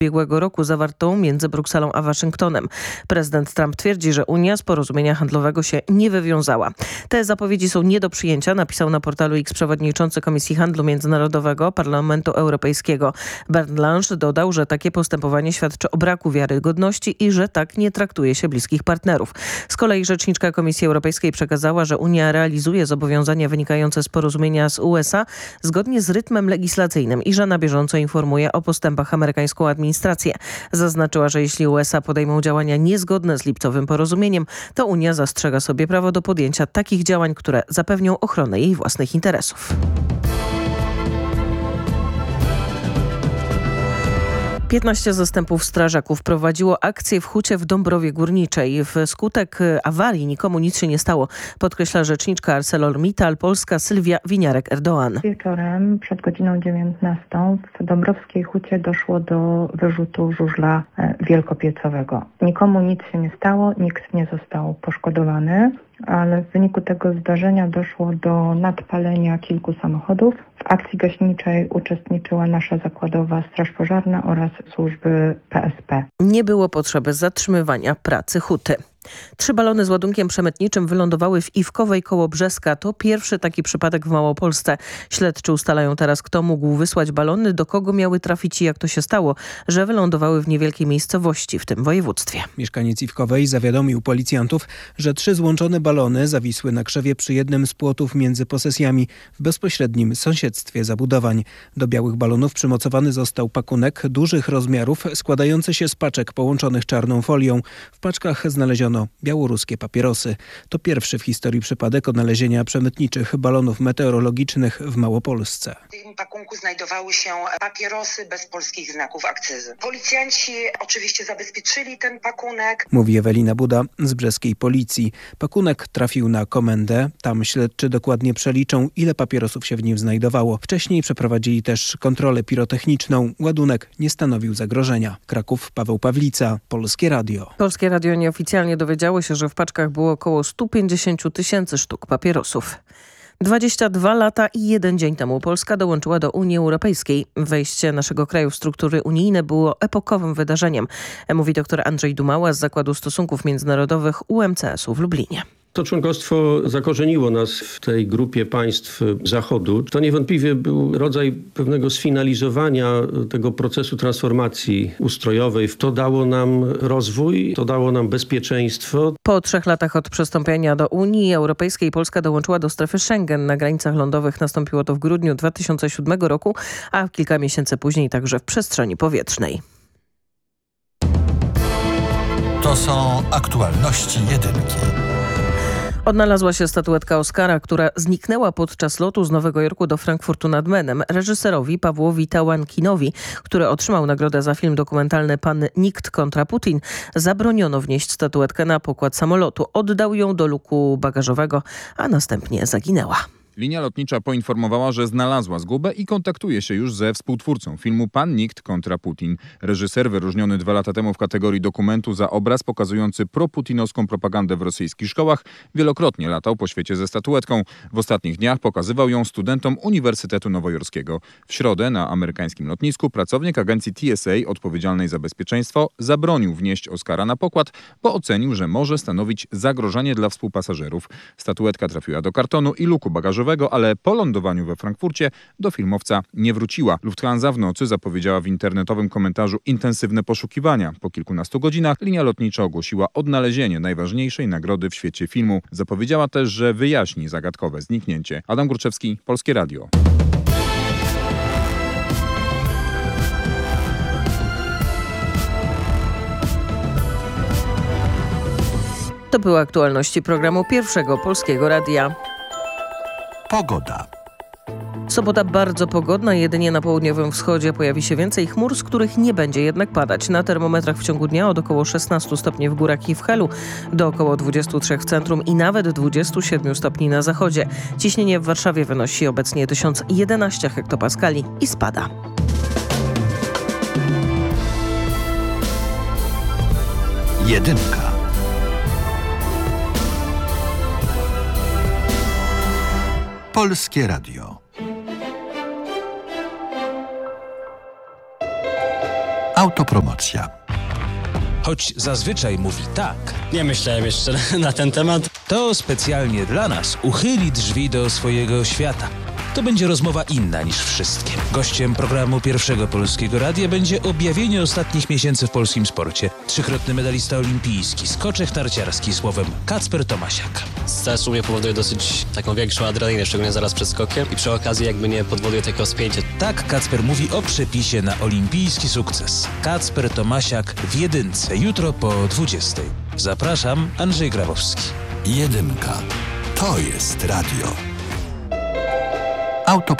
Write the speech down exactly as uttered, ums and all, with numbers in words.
ubiegłego roku zawartą między Brukselą a Waszyngtonem. Prezydent Trump twierdzi, że Unia z porozumienia handlowego się nie wywiązała. Te zapowiedzi są nie do przyjęcia, napisał na portalu X przewodniczący Komisji Handlu Międzynarodowego Parlamentu Europejskiego. Bernd Lange dodał, że takie postępowanie świadczy o braku wiarygodności i że tak nie traktuje się bliskich partnerów. Z kolei rzeczniczka Komisji Europejskiej przekazała, że Unia realizuje zobowiązania wynikające z porozumienia z U S A zgodnie z rytmem legislacyjnym i że na bieżąco informuje o postępach amerykańską administrację. Zaznaczyła, że jeśli U S A podejmą działania niezgodne z lipcowym porozumieniem, to Unia zastrzega sobie prawo do podjęcia takich działań, które zapewnią ochronę jej własnych interesów. piętnaście zastępów strażaków prowadziło akcję w hucie w Dąbrowie Górniczej. Wskutek awarii nikomu nic się nie stało, podkreśla rzeczniczka ArcelorMittal Polska Sylwia Winiarek-Erdoğan. Wieczorem przed godziną dziewiętnastą w Dąbrowskiej hucie doszło do wyrzutu żużla wielkopiecowego. Nikomu nic się nie stało, nikt nie został poszkodowany, ale w wyniku tego zdarzenia doszło do nadpalenia kilku samochodów. W akcji gaśniczej uczestniczyła nasza zakładowa Straż Pożarna oraz służby P S P. Nie było potrzeby zatrzymywania pracy huty. Trzy balony z ładunkiem przemytniczym wylądowały w Iwkowej koło Brzeska. To pierwszy taki przypadek w Małopolsce. Śledczy ustalają teraz, kto mógł wysłać balony, do kogo miały trafić i jak to się stało, że wylądowały w niewielkiej miejscowości w tym województwie. Mieszkaniec Iwkowej zawiadomił policjantów, że trzy złączone balony zawisły na krzewie przy jednym z płotów między posesjami w bezpośrednim sąsiedztwie zabudowań. Do białych balonów przymocowany został pakunek dużych rozmiarów składający się z paczek połączonych czarną folią. W paczkach znaleziono białoruskie papierosy. To pierwszy w historii przypadek odnalezienia przemytniczych balonów meteorologicznych w Małopolsce. W tym pakunku znajdowały się papierosy bez polskich znaków akcyzy. Policjanci oczywiście zabezpieczyli ten pakunek. Mówi Ewelina Buda z brzeskiej policji. Pakunek trafił na komendę. Tam śledczy dokładnie przeliczą, ile papierosów się w nim znajdowało. Wcześniej przeprowadzili też kontrolę pirotechniczną. Ładunek nie stanowił zagrożenia. Kraków, Paweł Pawlica, Polskie Radio. Polskie Radio nieoficjalnie dowiedziało się, że w paczkach było około sto pięćdziesiąt tysięcy sztuk papierosów. dwadzieścia dwa lata i jeden dzień temu Polska dołączyła do Unii Europejskiej. Wejście naszego kraju w struktury unijne było epokowym wydarzeniem, mówi dr Andrzej Dumała z Zakładu Stosunków Międzynarodowych U M C S u w Lublinie. To członkostwo zakorzeniło nas w tej grupie państw Zachodu. To niewątpliwie był rodzaj pewnego sfinalizowania tego procesu transformacji ustrojowej. To dało nam rozwój, to dało nam bezpieczeństwo. Po trzech latach od przystąpienia do Unii Europejskiej Polska dołączyła do strefy Schengen. Na granicach lądowych nastąpiło to w grudniu dwa tysiące siódmego roku, a kilka miesięcy później także w przestrzeni powietrznej. To są aktualności jedynki. Odnalazła się statuetka Oscara, która zniknęła podczas lotu z Nowego Jorku do Frankfurtu nad Menem. Reżyserowi Pawłowi Tałankinowi, który otrzymał nagrodę za film dokumentalny Pan Nikt kontra Putin, zabroniono wnieść statuetkę na pokład samolotu. Oddał ją do luku bagażowego, a następnie zaginęła. Linia lotnicza poinformowała, że znalazła zgubę i kontaktuje się już ze współtwórcą filmu Pan Nikt kontra Putin. Reżyser wyróżniony dwa lata temu w kategorii dokumentu za obraz pokazujący proputinowską propagandę w rosyjskich szkołach wielokrotnie latał po świecie ze statuetką. W ostatnich dniach pokazywał ją studentom Uniwersytetu Nowojorskiego. W środę na amerykańskim lotnisku pracownik agencji T S A odpowiedzialnej za bezpieczeństwo zabronił wnieść Oscara na pokład, bo ocenił, że może stanowić zagrożenie dla współpasażerów. Statuetka trafiła do kartonu i luku bagażowego, ale po lądowaniu we Frankfurcie do filmowca nie wróciła. Lufthansa w nocy zapowiedziała w internetowym komentarzu intensywne poszukiwania. Po kilkunastu godzinach linia lotnicza ogłosiła odnalezienie najważniejszej nagrody w świecie filmu. Zapowiedziała też, że wyjaśni zagadkowe zniknięcie. Adam Górczewski, Polskie Radio. To były aktualności programu Pierwszego Polskiego Radia. Pogoda. Sobota bardzo pogodna, jedynie na południowym wschodzie pojawi się więcej chmur, z których nie będzie jednak padać. Na termometrach w ciągu dnia od około szesnastu stopni w górach i w Helu do około dwudziestu trzech w centrum i nawet dwudziestu siedmiu stopni na zachodzie. Ciśnienie w Warszawie wynosi obecnie tysiąc jedenaście hektopaskali i spada. Jedynka. Polskie Radio. Autopromocja. Choć zazwyczaj mówi tak, Nie myślałem jeszcze na ten temat. to specjalnie dla nas uchyli drzwi do swojego świata. To będzie rozmowa inna niż wszystkie. Gościem programu Pierwszego Polskiego Radia będzie objawienie ostatnich miesięcy w polskim sporcie. Trzykrotny medalista olimpijski, skoczek narciarski, słowem Kacper Tomasiak. Stres u mnie powoduje dosyć taką większą adrenalinę, szczególnie zaraz przed skokiem i przy okazji jakby nie podwoduje takiego spięcia. Tak Kacper mówi o przepisie na olimpijski sukces. Kacper Tomasiak w jedynce, jutro po dwudziestej. Zapraszam, Andrzej Grabowski. Jedynka. To jest radio. Autopromocja.